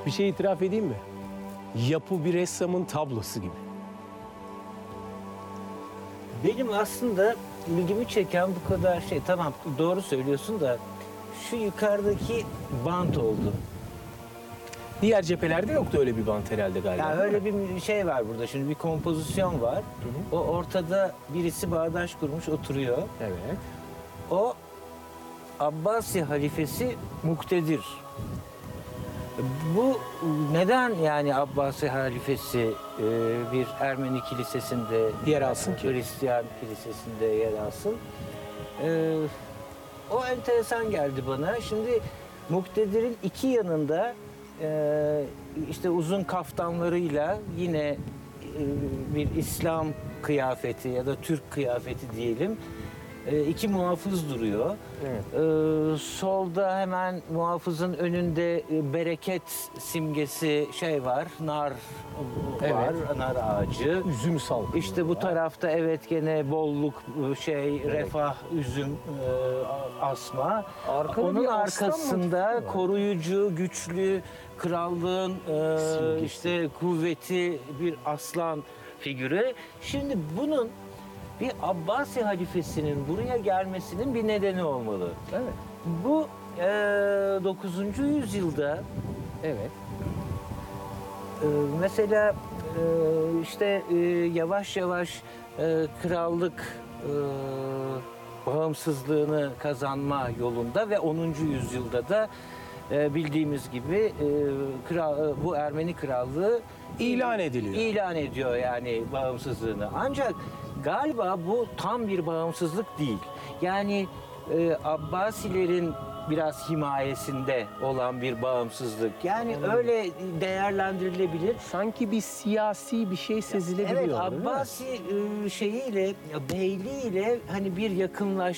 Bir şey itiraf edeyim mi? Yapı bir ressamın tablosu gibi. Benim aslında ilgimi çeken bu kadar şey, tamam doğru söylüyorsun da şu yukarıdaki bant oldu. Diğer cephelerde yoktu öyle bir bant herhalde galiba. Yani öyle bir şey var burada, şimdi bir kompozisyon var. O ortada birisi bağdaş kurmuş oturuyor. Evet. O Abbasi halifesi Muktedir. Bu neden yani Abbasi halifesi bir Ermeni kilisesinde Yer alsın ki? Hristiyan kilisesinde yer alsın? O enteresan geldi bana. Şimdi Muktedir'in iki yanında işte uzun kaftanlarıyla yine bir İslam kıyafeti ya da Türk kıyafeti diyelim. İki muhafız duruyor. Evet. Solda hemen muhafızın önünde bereket simgesi şey var, nar var, nar ağacı. Üzüm salkımı İşte bu var. tarafta evet gene bolluk şey, refah, üzüm asma. Arkada Onun bir aslan arkasında motifi var. koruyucu, güçlü, krallığın Simgesi. işte kuvveti bir aslan figürü. Şimdi bunun bir Abbasi halifesinin buraya gelmesinin bir nedeni olmalı. Evet. Bu 9. yüzyılda Evet. mesela işte yavaş yavaş krallık bağımsızlığını kazanma yolunda ve 10. yüzyılda da bildiğimiz gibi bu Ermeni krallığı İlan ediliyor. İlan ediyor yani bağımsızlığını. Ancak galiba bu tam bir bağımsızlık değil. Yani Abbasilerin biraz himayesinde olan bir bağımsızlık. Yani öyle değerlendirilebilir. Sanki bir siyasi bir şey sezilebiliyor. Evet, değil mi? Abbasi şeyiyle, beyliğiyle hani bir yakınlaşma